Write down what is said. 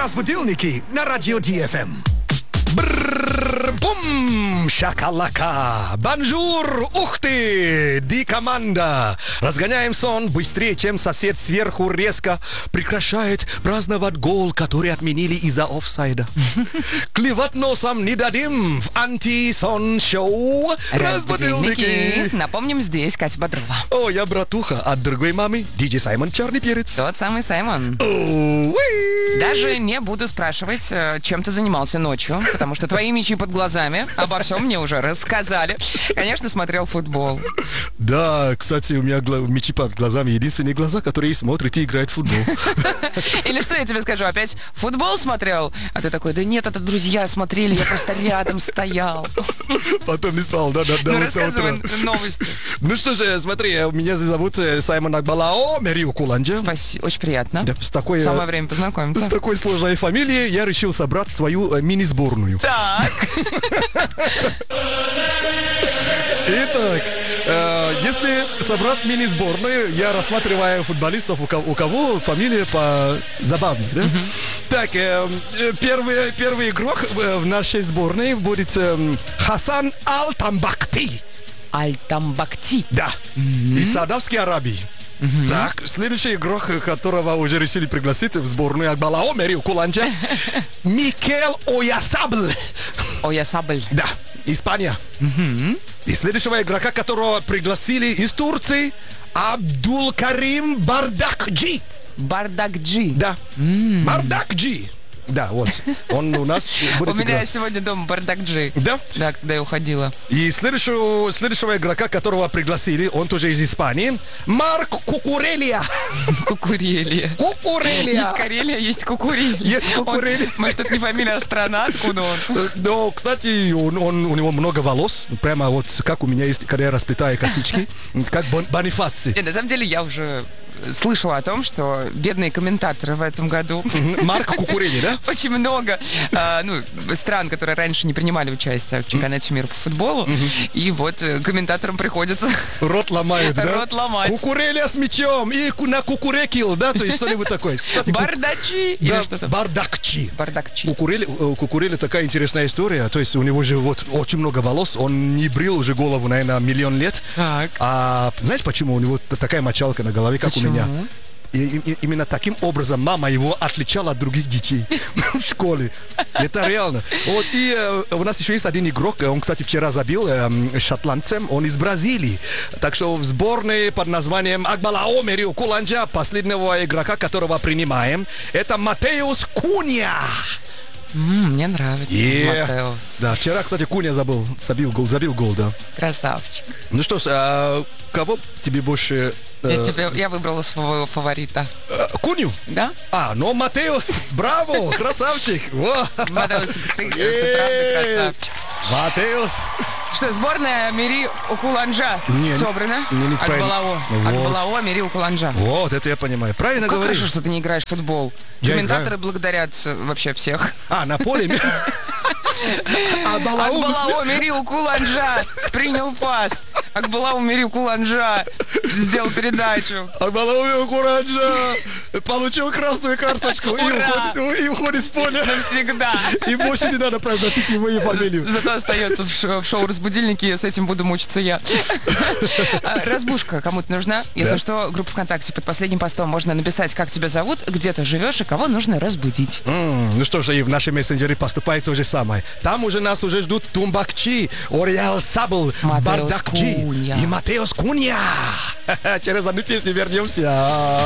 Разбудилники на радио DFM. Бум! Шакалака! Бонжур! Ух ты! Ди команда! Разгоняем сон быстрее, чем сосед сверху резко прекращает праздновать гол, который отменили из-за офсайда. Клевать носом не дадим в анти-сон-шоу. Разбудилники. Напомним, здесь Катя Бодрова. О, я братуха от другой мамы, Диджей Саймон Черный Перец. Тот самый Саймон. Уи! Даже не буду спрашивать, чем ты занимался ночью, потому что твои мячи под глазами обо всем мне уже рассказали. Конечно, смотрел футбол. Да, кстати, у меня мячи под глазами единственные глаза, которые смотрят и играют в футбол. Или что я тебе скажу, опять футбол смотрел? А ты такой, да нет, это друзья смотрели, я просто рядом стоял. Потом не спал, да, Ну, рассказывай новости. Ну что же, смотри, меня зовут Саймон Акбалао Мериу Куланджа. Спасибо, очень приятно. Да, с такой, Самое время познакомиться. с такой сложной фамилией я решил собрать свою мини-сборную. Так. Итак, если собрать мини-сборную, я рассматриваю футболистов, у кого фамилия позабавнее, да? Так, первый игрок в нашей сборной будет Хасан Алтамбакти. Альтамбакти. Да, из Саудовской Аравии. Так, следующий игрок, которого уже решили пригласить в сборную Акбалао Мериу Куланджа, Микел Оясабль. Оясабль. Да, Испания. И следующего игрока, которого пригласили из Турции, Абдулкарим Бардакджи. Бардакджи. Да, Бардакджи. Да, вот, он у нас будет У меня играть. сегодня дома бардакджи. Да? Да, когда я уходила. И следующего игрока, которого пригласили, он тоже из Испании, Марк Кукурелия. Кукурелия. Кукурелия. Есть Карелия, есть Кукурелия. Есть Кукурелия. Может, это не фамилия, а страна? Откуда он? Но, кстати, у него много волос, прямо вот как у меня есть, когда я расплетаю косички, как Бонифаци. Нет, на самом деле я уже слышала о том, что бедные комментаторы в этом году... Марк Кукурелия, да? Очень много стран, которые раньше не принимали участие в чемпионате мира по футболу. И вот комментаторам приходится... Рот ломают, да? Рот ломать. Кукурелия с мячом и накукурекил, да? То есть что-нибудь такое. Кстати, Бардачи или да, что-то? Бардакчи. Бардакчи. Кукурели такая интересная история. То есть у него же вот очень много волос. Он не брил уже голову, наверное, миллион лет. Так. А знаешь, почему у него такая мочалка на голове, как у меня? И именно таким образом мама его отличала от других детей в школе. Это реально. Вот, и у нас еще есть один игрок, он, кстати, вчера забил шотландцем, он из Бразилии. Так что в сборной под названием Акбалао Мериу Куланджа последнего игрока, которого принимаем, это Матеус Кунья. Мне нравится Матеус. Да, вчера, кстати, Кунья забил гол, да. Красавчик. Ну что ж, кого тебе больше... Я выбрала своего фаворита. Кунью? Да? Ну Матеус, браво, красавчик. Матеус, ты правда красавчик. Матеус. Что, сборная Мериу Куланджа собрана? Акбалао Мериу Куланджа. Вот, это я понимаю. Правильно Как говоришь? хорошо, что ты не играешь в футбол. Я Комментаторы играю. благодарят вообще всех. На поле? Акбалао Мериу Куланджа принял пас. Акбалао Мериу Куланджа сделал передачу. Акбалао Куланджа получил красную карточку и уходит с поля. Навсегда. И больше не надо произносить его фамилию. Зато остается в шоу «Разбудильники», с этим буду мучиться я. Разбушка кому-то нужна? Если что, группа ВКонтакте под последним постом можно написать, как тебя зовут, где ты живешь и кого нужно разбудить. Ну что же, и в нашем мессенджере поступает то же самое. Там уже нас уже ждут Тумбакчи, Оясабль, Бардакджи и Матеус Кунья. Через одну песню вернемся.